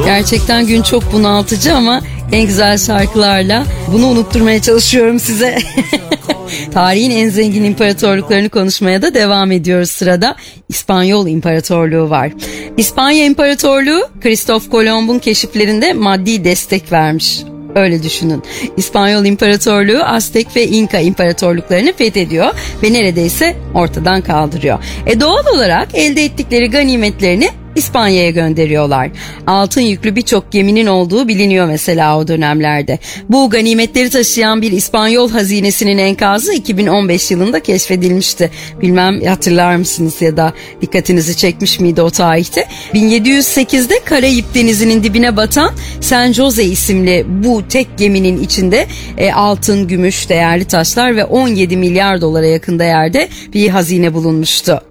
Gerçekten gün çok bunaltıcı ama en güzel şarkılarla bunu unutturmaya çalışıyorum size. Tarihin en zengin imparatorluklarını konuşmaya da devam ediyoruz sırada. İspanyol İmparatorluğu var. İspanya İmparatorluğu, Kristof Kolomb'un keşiflerinde maddi destek vermiş. Öyle düşünün. İspanyol İmparatorluğu Aztek ve İnka İmparatorluklarını fethediyor ve neredeyse ortadan kaldırıyor. Doğal olarak elde ettikleri ganimetlerini İspanya'ya gönderiyorlar. Altın yüklü birçok geminin olduğu biliniyor mesela o dönemlerde. Bu ganimetleri taşıyan bir İspanyol hazinesinin enkazı 2015 yılında keşfedilmişti. Bilmem hatırlar mısınız ya da dikkatinizi çekmiş miydi o tarihte? 1708'de Karayip Denizi'nin dibine batan San Jose isimli bu tek geminin içinde altın, gümüş, değerli taşlar ve 17 milyar dolara yakın değerde bir hazine bulunmuştu.